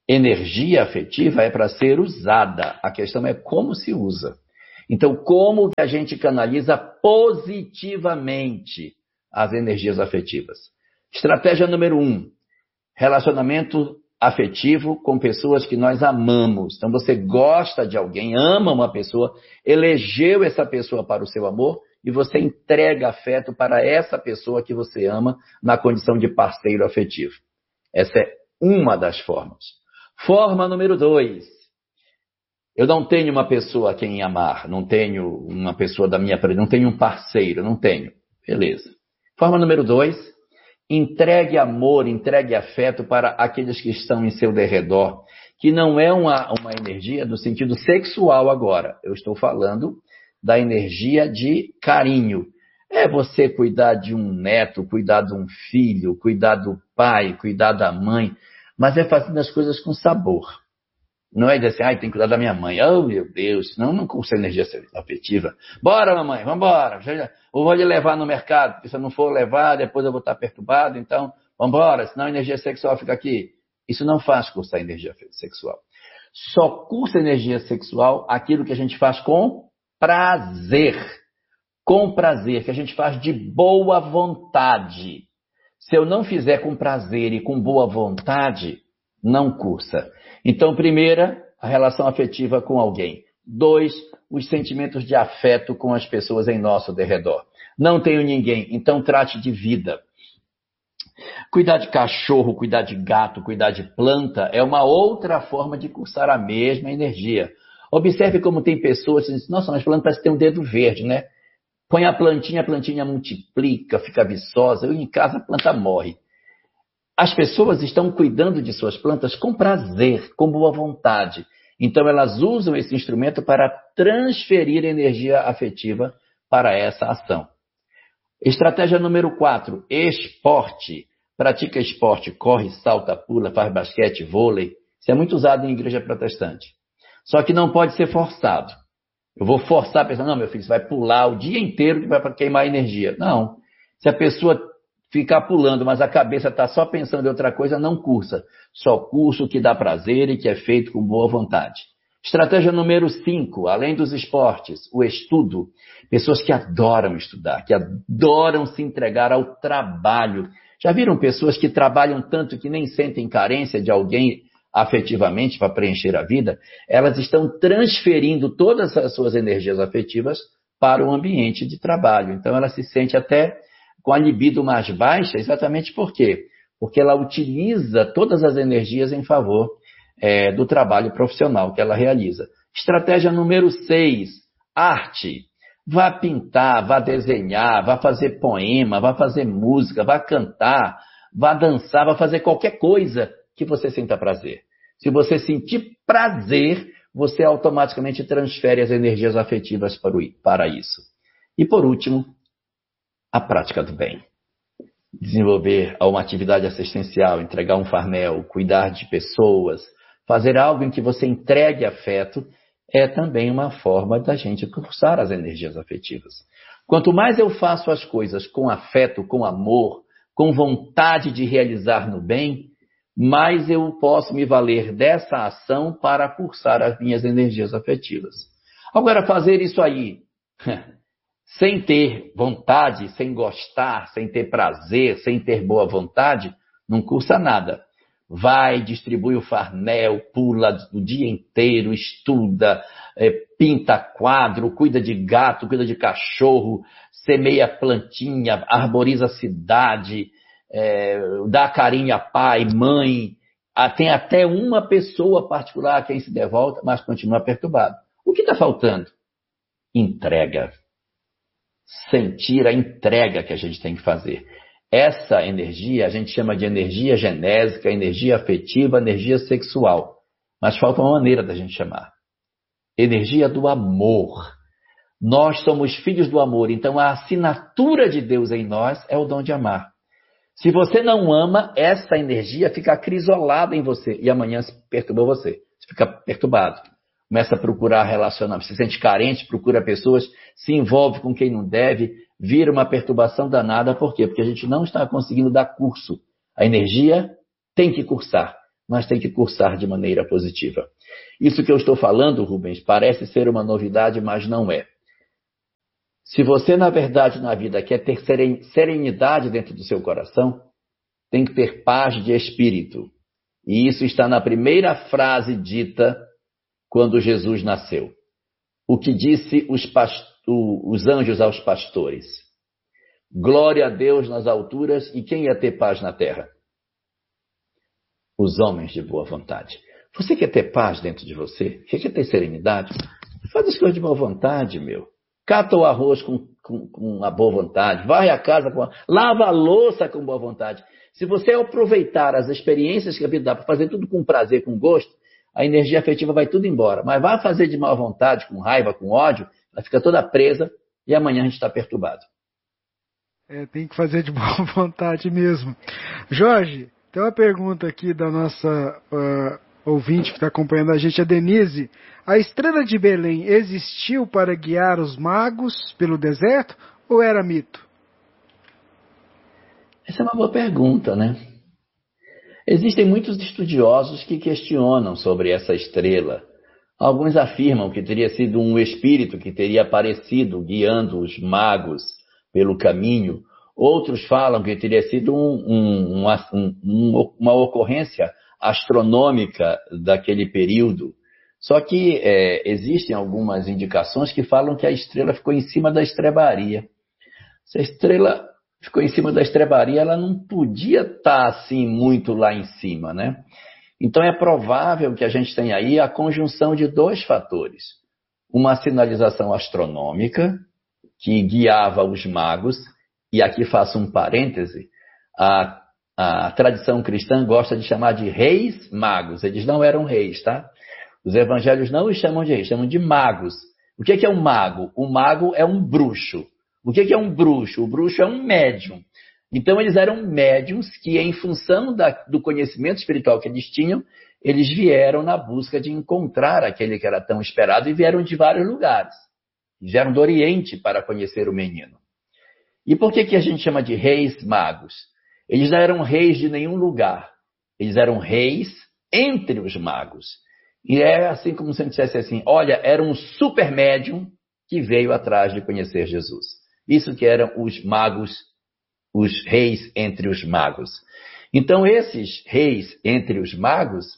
Energia afetiva é para ser usada. A questão é como se usa. Então, como que a gente canaliza positivamente as energias afetivas? Estratégia número um, relacionamento afetivo com pessoas que nós amamos. Então, você gosta de alguém, ama uma pessoa, elegeu essa pessoa para o seu amor e você entrega afeto para essa pessoa que você ama na condição de parceiro afetivo. Essa é uma das formas. Forma número dois. Eu não tenho uma pessoa a quem amar, não tenho uma pessoa da minha não tenho um parceiro, não tenho. Beleza. Forma número dois, entregue amor, entregue afeto para aqueles que estão em seu derredor, que não é uma, uma energia do sentido sexual agora. Eu estou falando da energia de carinho. É você cuidar de um neto, cuidar de um filho, cuidar do pai, cuidar da mãe, mas é fazendo as coisas com sabor. Não é dizer assim, ai, tem que cuidar da minha mãe. Oh, meu Deus, não, não cursa energia afetiva. Bora, mamãe, vambora. Ou vou lhe levar no mercado, porque se eu não for levar, depois eu vou estar perturbado, então vambora, senão a energia sexual fica aqui. Isso não faz cursar energia sexual. Só cursa energia sexual aquilo que a gente faz com prazer. Com prazer, que a gente faz de boa vontade. Se eu não fizer com prazer e com boa vontade, não cursa. Então, primeira, a relação afetiva com alguém. Dois, os sentimentos de afeto com as pessoas em nosso derredor. Não tenho ninguém, então trate de vida. Cuidar de cachorro, cuidar de gato, cuidar de planta é uma outra forma de cursar a mesma energia. Observe como tem pessoas que dizem, nossa, mas plantas têm um dedo verde, né? Põe a plantinha, a plantinha multiplica, fica viçosa, e em casa a planta morre. As pessoas estão cuidando de suas plantas com prazer, com boa vontade. Então elas usam esse instrumento para transferir energia afetiva para essa ação. Estratégia número quatro, esporte. Pratica esporte, corre, salta, pula, faz basquete, vôlei. Isso é muito usado em igreja protestante. Só que não pode ser forçado. Eu vou forçar a pessoa, não, meu filho, você vai pular o dia inteiro que vai para queimar energia. Não. Se a pessoa ficar pulando, mas a cabeça está só pensando em outra coisa, não cursa. Só cursa o que dá prazer e que é feito com boa vontade. Estratégia número cinco, além dos esportes, o estudo. Pessoas que adoram estudar, que adoram se entregar ao trabalho. Já viram pessoas que trabalham tanto que nem sentem carência de alguém afetivamente para preencher a vida? Elas estão transferindo todas as suas energias afetivas para o ambiente de trabalho. Então ela se sente até com a libido mais baixa, exatamente por quê? Porque ela utiliza todas as energias em favor é, do trabalho profissional que ela realiza. Estratégia número seis, arte. Vá pintar, vá desenhar, vá fazer poema, vá fazer música, vá cantar, vá dançar, vá fazer qualquer coisa que você sinta prazer. Se você sentir prazer, você automaticamente transfere as energias afetivas para, o, para isso. E por último, a prática do bem. Desenvolver uma atividade assistencial, entregar um farmel, cuidar de pessoas, fazer algo em que você entregue afeto, é também uma forma da gente cursar as energias afetivas. Quanto mais eu faço as coisas com afeto, com amor, com vontade de realizar no bem, mais eu posso me valer dessa ação para cursar as minhas energias afetivas. Agora, fazer isso aí, sem ter vontade, sem gostar, sem ter prazer, sem ter boa vontade, não cursa nada. Vai, distribui o farmel, pula o dia inteiro, estuda, é, pinta quadro, cuida de gato, cuida de cachorro, semeia plantinha, arboriza a cidade, é, dá carinho a pai, mãe, tem até uma pessoa particular a quem se devolta, mas continua perturbado. O que está faltando? Entrega. Sentir a entrega que a gente tem que fazer. Essa energia a gente chama de energia genésica, energia afetiva, energia sexual. Mas falta uma maneira da gente chamar. Energia do amor. Nós somos filhos do amor, então a assinatura de Deus em nós é o dom de amar. Se você não ama, essa energia fica acrisolada em você e amanhã se perturba você. Você fica perturbado. Começa a procurar relacionamento, se sente carente, procura pessoas, se envolve com quem não deve, vira uma perturbação danada. Por quê? Porque a gente não está conseguindo dar curso. A energia tem que cursar. mas tem que cursar de maneira positiva. Isso que eu estou falando, Rubens, parece ser uma novidade, mas não é. Se você, na verdade, na vida quer ter serenidade dentro do seu coração, tem que ter paz de espírito. E isso está na primeira frase dita quando Jesus nasceu. O que disse os, past... os anjos aos pastores. Glória a Deus nas alturas, e quem ia ter paz na terra? Os homens de boa vontade. Você quer ter paz dentro de você? Você quer ter serenidade? Faz as coisas de boa vontade, meu. Cata o arroz com, com, com a boa vontade. Varre a casa com a... Lava a louça com boa vontade. Se você aproveitar as experiências que a vida dá para fazer tudo com prazer, com gosto, a energia afetiva vai tudo embora. Mas vai fazer de má vontade, com raiva, com ódio, ela fica toda presa e amanhã a gente está perturbado. É, tem que fazer de boa vontade mesmo. Jorge, tem uma pergunta aqui da nossa uh, ouvinte que está acompanhando a gente, a Denise. A estrela de Belém existiu para guiar os magos pelo deserto ou era mito? Essa é uma boa pergunta, né? Existem muitos estudiosos que questionam sobre essa estrela. Alguns afirmam que teria sido um espírito que teria aparecido guiando os magos pelo caminho. Outros falam que teria sido um, um, uma, um, uma ocorrência astronômica daquele período. Só que é, existem algumas indicações que falam que a estrela ficou em cima da estrebaria. Se a estrela ficou em cima da estrebaria, ela não podia estar assim muito lá em cima, né? Então é provável que a gente tenha aí a conjunção de dois fatores. Uma sinalização astronômica que guiava os magos, e aqui faço um parêntese, a, a tradição cristã gosta de chamar de reis magos. Eles não eram reis, tá? Os evangelhos não os chamam de reis, chamam de magos. O que é um mago? O mago é um bruxo. O que é um bruxo? O bruxo é um médium. Então, eles eram médiums que, em função da, do conhecimento espiritual que eles tinham, eles vieram na busca de encontrar aquele que era tão esperado e vieram de vários lugares. Vieram do Oriente para conhecer o menino. E por que, que a gente chama de reis magos? Eles não eram reis de nenhum lugar. Eles eram reis entre os magos. E é assim como se a gente dissesse assim, olha, era um super médium que veio atrás de conhecer Jesus. Isso que eram os magos, os reis entre os magos. Então, esses reis entre os magos,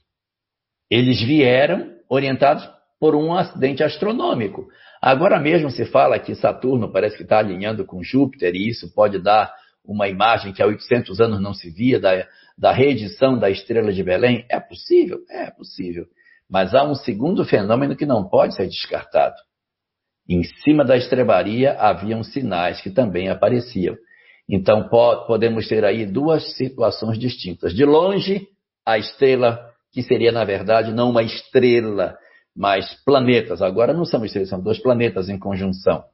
eles vieram orientados por um acidente astronômico. Agora mesmo se fala que Saturno parece que está alinhando com Júpiter, e isso pode dar uma imagem que há oitocentos anos não se via, da, da reedição da estrela de Belém. É possível? É possível. Mas há um segundo fenômeno que não pode ser descartado. Em cima da estrebaria haviam sinais que também apareciam. Então po- podemos ter aí duas situações distintas. De longe, a estrela, que seria na verdade não uma estrela, mas planetas. Agora não são estrelas, são dois planetas em conjunção.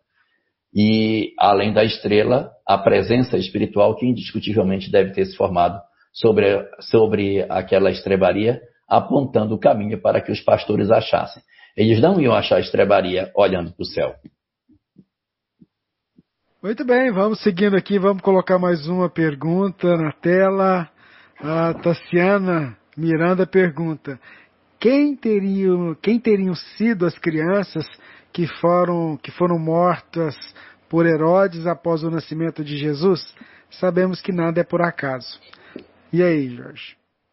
E além da estrela, a presença espiritual que indiscutivelmente deve ter se formado sobre, sobre aquela estrebaria, apontando o caminho para que os pastores achassem. Eles não iam achar a estrebaria olhando para o céu. Muito bem, vamos seguindo aqui, vamos colocar mais uma pergunta na tela. A Tassiana Miranda pergunta: quem teriam, quem teriam sido as crianças que foram, que foram mortas por Herodes após o nascimento de Jesus? Sabemos que nada é por acaso. E aí, Jorge?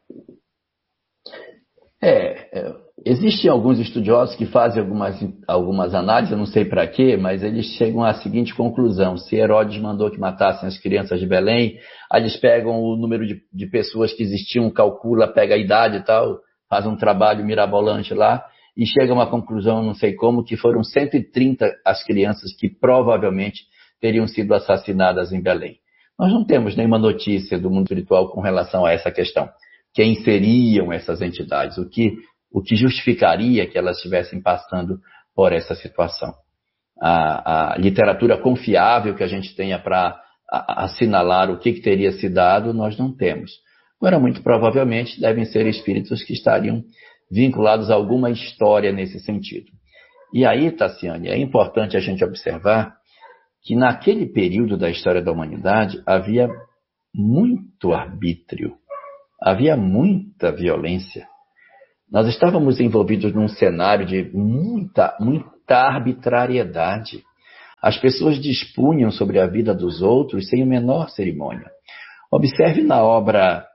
É, é, existem alguns estudiosos que fazem algumas, algumas análises, eu não sei para quê, mas eles chegam à seguinte conclusão: se Herodes mandou que matassem as crianças de Belém, aí eles pegam o número de, de pessoas que existiam, calcula, pega a idade e tal, faz um trabalho mirabolante lá, e chega a uma conclusão, não sei como, que foram cento e trinta as crianças que provavelmente teriam sido assassinadas em Belém. Nós não temos nenhuma notícia do mundo espiritual com relação a essa questão. Quem seriam essas entidades? O que, o que justificaria que elas estivessem passando por essa situação? A, a literatura confiável que a gente tenha para assinalar o que, que teria se dado, nós não temos. Agora, muito provavelmente, devem ser espíritos que estariam vinculados a alguma história nesse sentido. E aí, Tassiane, é importante a gente observar que naquele período da história da humanidade havia muito arbítrio. havia muita violência. Nós estávamos envolvidos num cenário de muita, muita arbitrariedade. As pessoas dispunham sobre a vida dos outros sem a menor cerimônia. Observe na obra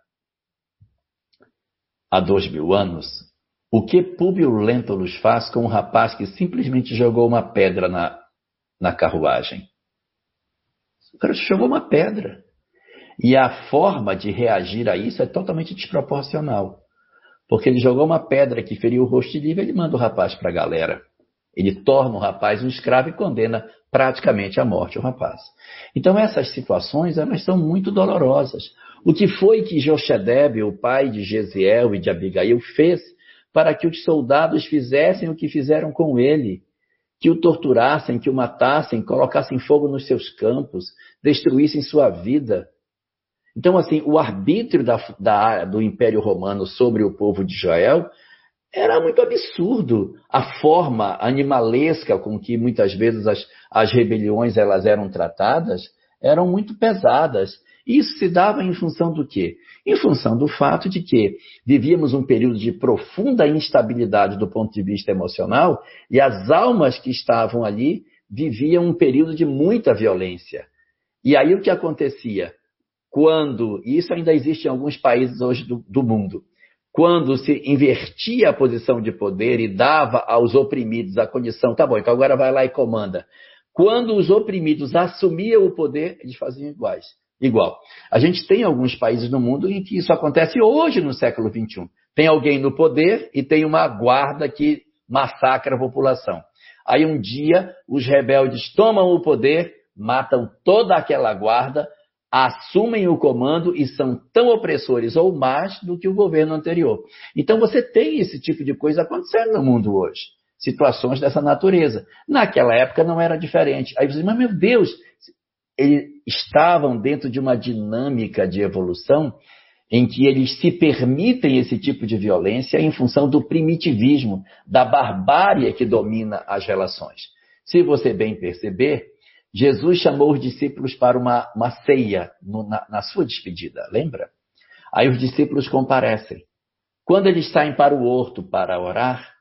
Há Dois Mil Anos o que Públio Lentulus faz com um rapaz que simplesmente jogou uma pedra na, na carruagem. O cara jogou uma pedra. E a forma de reagir a isso é totalmente desproporcional. Porque ele jogou uma pedra que feriu o rosto de Lívia, ele manda o rapaz para a galera. Ele torna o rapaz um escravo e condena praticamente à morte o rapaz. Então essas situações, elas são muito dolorosas. O que foi que Jochedebe, o pai de Jesiel e de Abigail, fez para que os soldados fizessem o que fizeram com ele? Que o torturassem, que o matassem, colocassem fogo nos seus campos, destruíssem sua vida. Então, assim, o arbítrio da, da, do Império Romano sobre o povo de Israel era muito absurdo. A forma animalesca com que muitas vezes as, as rebeliões elas eram tratadas eram muito pesadas. Isso se dava em função do quê? Em função do fato de que vivíamos um período de profunda instabilidade do ponto de vista emocional e as almas que estavam ali viviam um período de muita violência. E aí o que acontecia? Quando, e isso ainda existe em alguns países hoje do, do mundo, quando se invertia a posição de poder e dava aos oprimidos a condição, tá bom, então agora vai lá e comanda. Quando os oprimidos assumiam o poder, eles faziam iguais. Igual. A gente tem alguns países no mundo em que isso acontece hoje no século vinte e um. Tem alguém no poder e tem uma guarda que massacra a população. Aí um dia os rebeldes tomam o poder, matam toda aquela guarda, assumem o comando e são tão opressores ou mais do que o governo anterior. Então você tem esse tipo de coisa acontecendo no mundo hoje. Situações dessa natureza. Naquela época não era diferente. Aí você diz, mas meu Deus, eles estavam dentro de uma dinâmica de evolução em que eles se permitem esse tipo de violência em função do primitivismo, da barbárie que domina as relações. Se você bem perceber, Jesus chamou os discípulos para uma, uma ceia no, na, na sua despedida, lembra? Aí os discípulos comparecem. Quando eles saem para o horto para orar,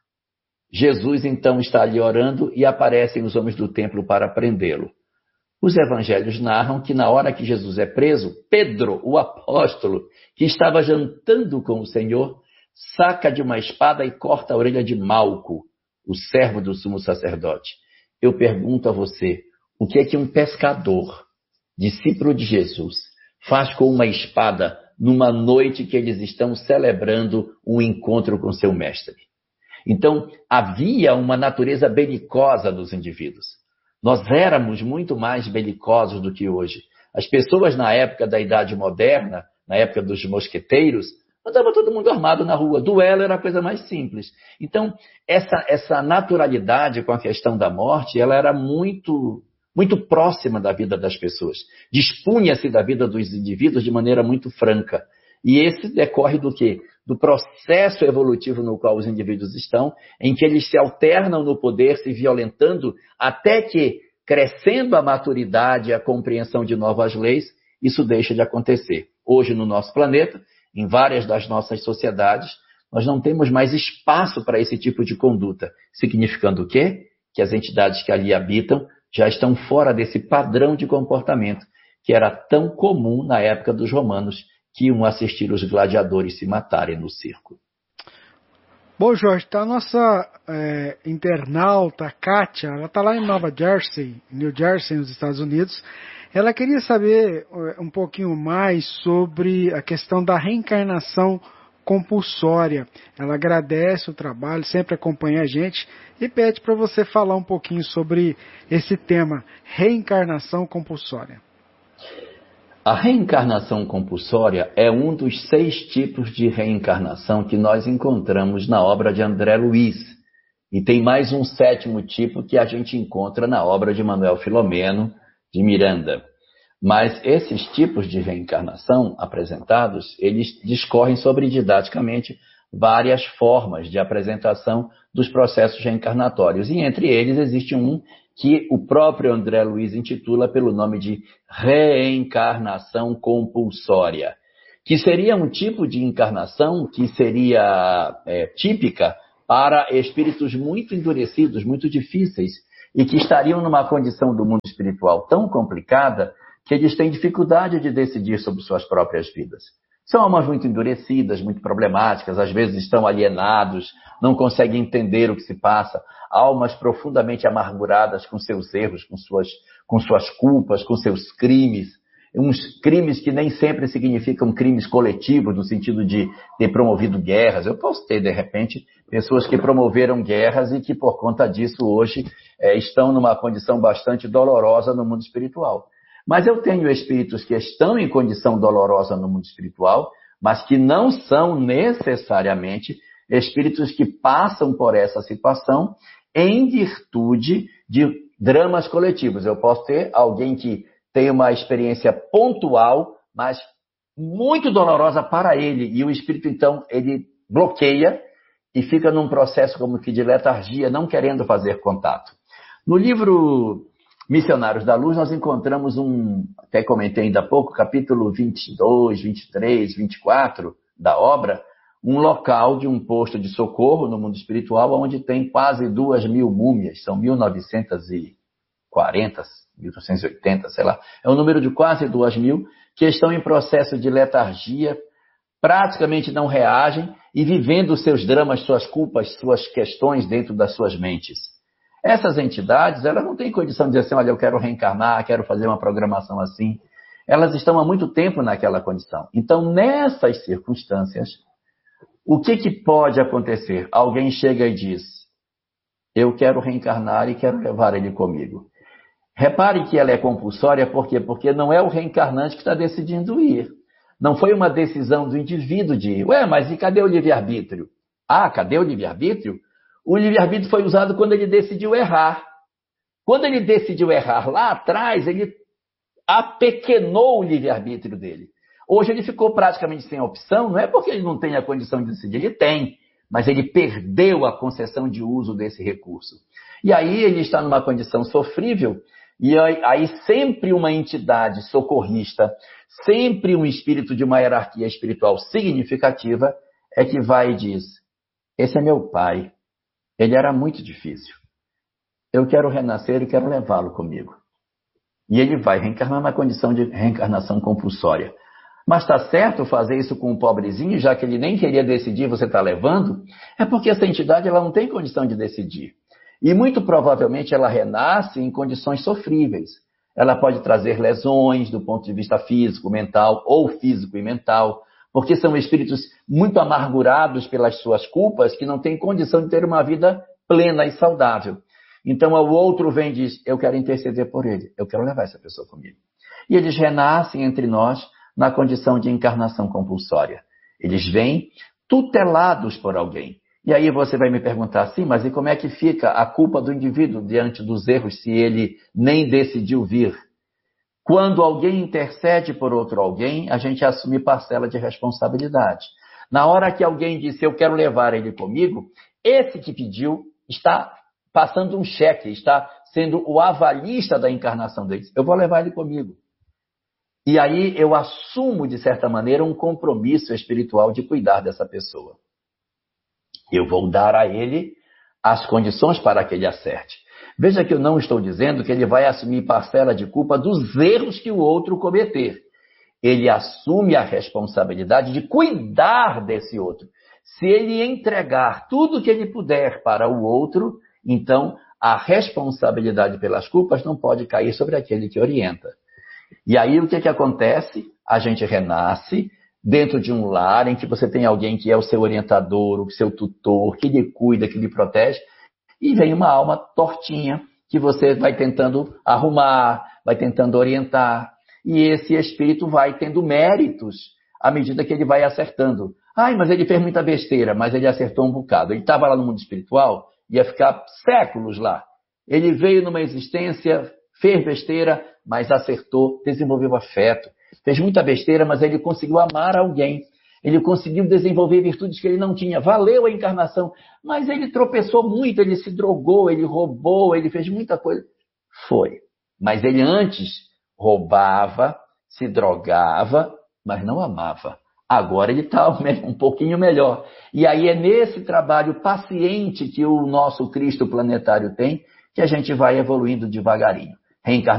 Jesus então está ali orando e aparecem os homens do templo para prendê-lo. Os evangelhos narram que na hora que Jesus é preso, Pedro, o apóstolo, que estava jantando com o Senhor, saca de uma espada e corta a orelha de Malco, o servo do sumo sacerdote. Eu pergunto a você, o que é que um pescador, discípulo de Jesus, faz com uma espada numa noite que eles estão celebrando um encontro com seu mestre? Então, havia uma natureza belicosa dos indivíduos. Nós éramos muito mais belicosos do que hoje. As pessoas na época da Idade Moderna, na época dos mosqueteiros, andava todo mundo armado na rua. Duelo era a coisa mais simples. Então, essa, essa naturalidade com a questão da morte, ela era muito, muito próxima da vida das pessoas. Dispunha-se da vida dos indivíduos de maneira muito franca. E esse decorre do quê? Do processo evolutivo no qual os indivíduos estão, em que eles se alternam no poder, se violentando, até que, crescendo a maturidade e a compreensão de novas leis, isso deixa de acontecer. Hoje, no nosso planeta, em várias das nossas sociedades, nós não temos mais espaço para esse tipo de conduta. Significando o quê? Que as entidades que ali habitam já estão fora desse padrão de comportamento que era tão comum na época dos romanos, que iam assistir os gladiadores se matarem no circo. Bom, Jorge, tá a nossa é, internauta, Kátia, ela está lá em Nova Jersey, New Jersey, nos Estados Unidos. Ela queria saber um pouquinho mais sobre a questão da reencarnação compulsória. Ela agradece o trabalho, sempre acompanha a gente e pede para você falar um pouquinho sobre esse tema, reencarnação compulsória. A reencarnação compulsória é um dos seis tipos de reencarnação que nós encontramos na obra de André Luiz. E tem mais um sétimo tipo que a gente encontra na obra de Manuel Filomeno de Miranda. Mas esses tipos de reencarnação apresentados, eles discorrem sobre didaticamente várias formas de apresentação dos processos reencarnatórios. E entre eles existe um que o próprio André Luiz intitula pelo nome de reencarnação compulsória. que seria um tipo de encarnação que seria é, típica para espíritos muito endurecidos, muito difíceis, e que estariam numa condição do mundo espiritual tão complicada que eles têm dificuldade de decidir sobre suas próprias vidas. São almas muito endurecidas, muito problemáticas, às vezes estão alienados, não conseguem entender o que se passa, almas profundamente amarguradas com seus erros, com suas, com suas culpas, com seus crimes, uns crimes que nem sempre significam crimes coletivos, no sentido de ter promovido guerras. Eu posso ter, de repente, pessoas que promoveram guerras e que, por conta disso, hoje é, estão numa condição bastante dolorosa no mundo espiritual. Mas eu tenho espíritos que estão em condição dolorosa no mundo espiritual, mas que não são necessariamente espíritos que passam por essa situação em virtude de dramas coletivos. Eu posso ter alguém que tem uma experiência pontual, mas muito dolorosa para ele, e o espírito, então, ele bloqueia e fica num processo como que de letargia, não querendo fazer contato. No livro Missionários da Luz, nós encontramos um, até comentei ainda há pouco, capítulo vinte e dois, vinte e três, vinte e quatro da obra, um local de um posto de socorro no mundo espiritual, onde tem quase duas mil múmias, são mil novecentos e quarenta, mil novecentos e oitenta, sei lá, é um número de quase duas mil, que estão em processo de letargia, praticamente não reagem e vivendo seus dramas, suas culpas, suas questões dentro das suas mentes. Essas entidades, elas não têm condição de dizer assim, olha, eu quero reencarnar, quero fazer uma programação assim. Elas estão há muito tempo naquela condição. Então, nessas circunstâncias, o que, que pode acontecer? Alguém chega e diz, eu quero reencarnar e quero levar ele comigo. Repare que ela é compulsória, por quê? Porque não é o reencarnante que está decidindo ir. Não foi uma decisão do indivíduo de ir. Ué, mas e cadê o livre-arbítrio? Ah, cadê o livre-arbítrio? O livre-arbítrio foi usado quando ele decidiu errar. Quando ele decidiu errar lá atrás, ele apequenou o livre-arbítrio dele. Hoje ele ficou praticamente sem opção, não é porque ele não tem a condição de decidir, ele tem, mas ele perdeu a concessão de uso desse recurso. E aí ele está numa condição sofrível, e aí sempre uma entidade socorrista, sempre um espírito de uma hierarquia espiritual significativa, é que vai e diz, esse é meu pai, ele era muito difícil, eu quero renascer e quero levá-lo comigo. E ele vai reencarnar na condição de reencarnação compulsória. Mas está certo fazer isso com o pobrezinho, já que ele nem queria decidir, você está levando? É porque essa entidade ela não tem condição de decidir. E muito provavelmente ela renasce em condições sofríveis. Ela pode trazer lesões do ponto de vista físico, mental, ou físico e mental, porque são espíritos muito amargurados pelas suas culpas, que não têm condição de ter uma vida plena e saudável. Então o outro vem e diz, eu quero interceder por ele, eu quero levar essa pessoa comigo. E eles renascem entre nós na condição de encarnação compulsória. Eles vêm tutelados por alguém. E aí você vai me perguntar assim, mas e como é que fica a culpa do indivíduo diante dos erros se ele nem decidiu vir? Quando alguém intercede por outro alguém, a gente assume parcela de responsabilidade. Na hora que alguém disse, eu quero levar ele comigo, esse que pediu está passando um cheque, está sendo o avalista da encarnação dele. Eu vou levar ele comigo. E aí eu assumo, de certa maneira, um compromisso espiritual de cuidar dessa pessoa. Eu vou dar a ele as condições para que ele acerte. Veja que eu não estou dizendo que ele vai assumir parcela de culpa dos erros que o outro cometer. Ele assume a responsabilidade de cuidar desse outro. Se ele entregar tudo o que ele puder para o outro, então a responsabilidade pelas culpas não pode cair sobre aquele que orienta. E aí o que, que acontece? A gente renasce dentro de um lar em que você tem alguém que é o seu orientador, o seu tutor, que lhe cuida, que lhe protege, e vem uma alma tortinha que você vai tentando arrumar, vai tentando orientar, e esse espírito vai tendo méritos à medida que ele vai acertando. Ai, mas ele fez muita besteira, mas ele acertou um bocado. Ele estava lá no mundo espiritual, ia ficar séculos lá. Ele veio numa existência, fez besteira, mas acertou, desenvolveu afeto. Fez muita besteira, mas ele conseguiu amar alguém. Ele conseguiu desenvolver virtudes que ele não tinha. Valeu a encarnação. Mas ele tropeçou muito, ele se drogou, ele roubou, ele fez muita coisa. Foi. Mas ele antes roubava, se drogava, mas não amava. Agora ele está um pouquinho melhor. E aí é nesse trabalho paciente que o nosso Cristo planetário tem, que a gente vai evoluindo devagarinho. Reencarnação